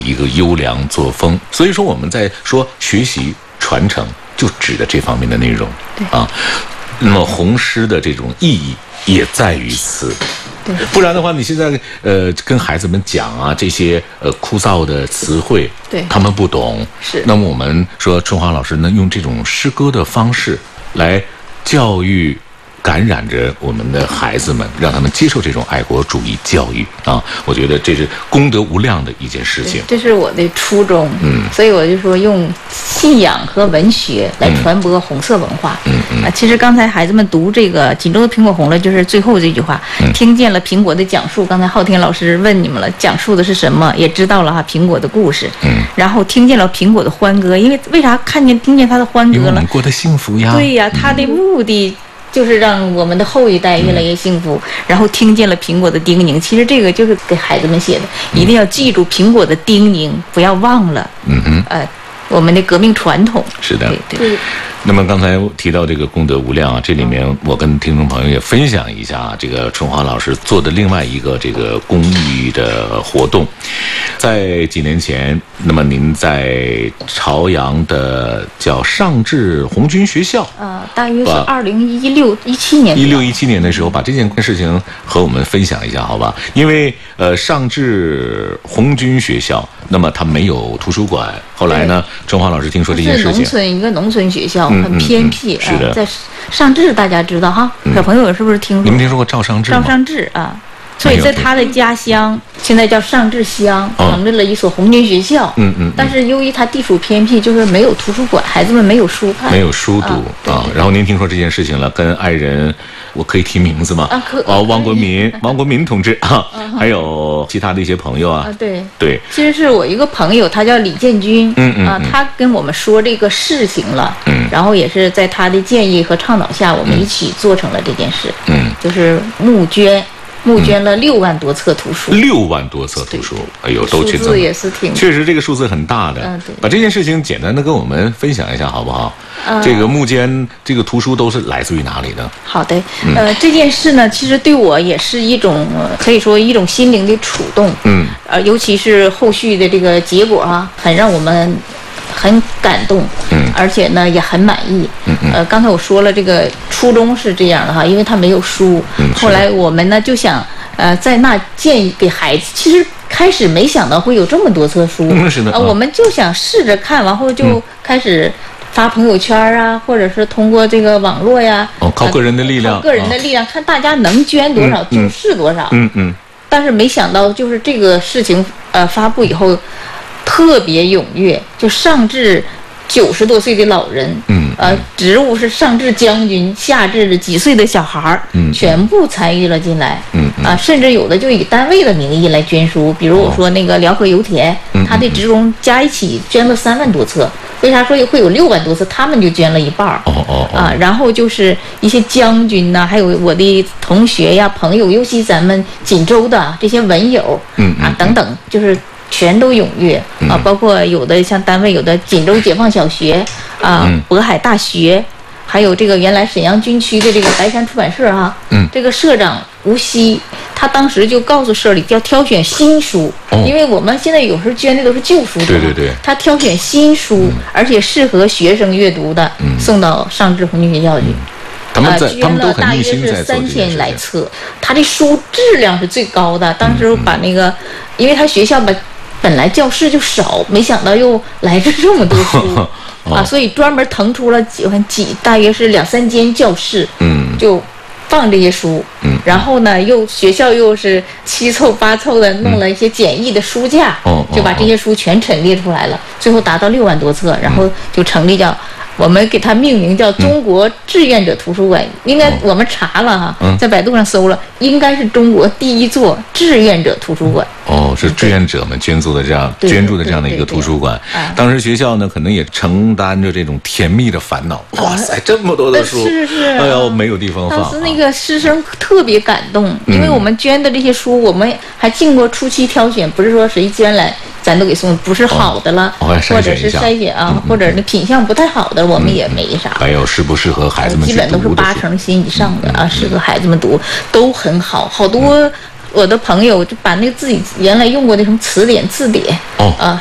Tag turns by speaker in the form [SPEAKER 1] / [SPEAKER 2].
[SPEAKER 1] 一个优良作风。所以说我们在说学习传承，就指的这方面的内容啊。那么红诗的这种意义也在于此。
[SPEAKER 2] 对，
[SPEAKER 1] 不然的话，你现在跟孩子们讲啊这些枯燥的词汇，
[SPEAKER 2] 对，
[SPEAKER 1] 他们不懂。
[SPEAKER 2] 是。
[SPEAKER 1] 那么我们说春华老师呢，用这种诗歌的方式来教育。感染着我们的孩子们，让他们接受这种爱国主义教育啊！我觉得这是功德无量的一件事情。
[SPEAKER 2] 这是我的初衷。所以我就说用信仰和文学来传播红色文化。其实刚才孩子们读这个《锦州的苹果红了》，就是最后这句话，听见了苹果的讲述。刚才昊天老师问你们了，讲述的是什么？也知道了哈，苹果的故事。然后听见了苹果的欢歌，因为啥听见他的欢歌了？
[SPEAKER 1] 因为我们过得幸福呀。
[SPEAKER 2] 对呀，他的目的。就是让我们的后一代越来越幸福，然后听见了苹果的叮咛。其实这个就是给孩子们写的，一定要记住苹果的叮咛，不要忘了。我们的革命传统。
[SPEAKER 1] 是的，
[SPEAKER 2] 对。
[SPEAKER 1] 那么刚才提到这个功德无量啊，这里面我跟听众朋友也分享一下这个春华老师做的另外一个这个公益的活动。在几年前，那么您在朝阳的叫上智红军学校，
[SPEAKER 2] 大约是2017年
[SPEAKER 1] ，16、17年的时候，把这件事情和我们分享一下，好吧？因为上智红军学校，那么它没有图书馆，后来呢，春华老师听说这件事情，
[SPEAKER 2] 是一个农村学校，很偏僻。
[SPEAKER 1] 是的，
[SPEAKER 2] 在上智大家知道哈，小朋友是不是听说？
[SPEAKER 1] 你们听说过赵尚志吗？
[SPEAKER 2] 赵尚志啊。所以在他的家乡，现在叫上智乡，成立了一所红军学校。但是由于他地处偏僻，就是没有图书馆，孩子们没有书看，
[SPEAKER 1] 没有书读啊。然后您听说这件事情了，跟爱人，我可以提名字吗？王国民同志啊，还有其他的一些朋友啊。对。其
[SPEAKER 2] 实是我一个朋友，他叫李建军。他跟我们说这个事情了。然后也是在他的建议和倡导下，我们一起做成了这件事。就是募捐了6万多册图书
[SPEAKER 1] ，6万多册图书，哎呦，都去
[SPEAKER 2] 数字也是挺，
[SPEAKER 1] 确实这个数字很大的。把这件事情简单的跟我们分享一下好不好？这个募捐这个图书都是来自于哪里呢？
[SPEAKER 2] 好的，这件事呢，其实对我也是一种可以说一种心灵的触动。尤其是后续的这个结果啊，很让我们很感动，而且呢也很满意。刚才我说了，这个初衷是这样的哈，因为他没有书。后来我们呢就想，在那建议给孩子，其实开始没想到会有这么多册书。我们就想试着看，完后就开始发朋友圈啊，或者是通过这个网络呀，
[SPEAKER 1] 靠个人的力量，
[SPEAKER 2] 看大家能捐多少就是多少。但是没想到，就是这个事情发布以后，特别踊跃，就上至90多岁的老人，职务是上至将军，下至几岁的小孩，全部参与了进来，甚至有的就以单位的名义来捐书，比如我说那个辽河油田，他的职工加一起捐了3万多册，为啥说会有6万多册？他们就捐了一半然后就是一些将军呐，还有我的同学呀、朋友，尤其咱们锦州的这些文友，等等，就是全都踊跃包括有的像单位有的锦州解放小学渤海大学，还有这个原来沈阳军区的这个白山出版社这个社长吴曦，他当时就告诉社里要挑选新书，因为我们现在有时候捐的都是旧书，
[SPEAKER 1] 对，
[SPEAKER 2] 他挑选新书，而且适合学生阅读的，送到上智红军学校去。捐了大约是3000来册，他的书质量是最高的。当时把那个，因为他学校本来教室就少，没想到又来着这么多书所以专门腾出了大约是2-3间教室，就放这些书，然后呢，学校又是7凑8凑的弄了一些简易的书架，就把这些书全陈列出来了，最后达到6万多册，然后就成立我们给它命名叫中国志愿者图书馆，应该我们查了在百度上搜了，应该是中国第一座志愿者图书馆。
[SPEAKER 1] 是志愿者们捐助的这样的一个图书馆。当时学校呢，可能也承担着这种甜蜜的烦恼。哇塞，这么多的书，哎呦，没有地方放。
[SPEAKER 2] 当时那个师生特别感动，因为我们捐的这些书，我们还经过初期挑选，不是说谁捐来咱都给送，不是好的了，或者是筛选或者那品相不太好的，我们也没啥。
[SPEAKER 1] 还有适不适合孩子们去读的，
[SPEAKER 2] 基本都是8成新以上的适合孩子们读，都很好，好多我的朋友就把那个自己原来用过的什么词典、字典，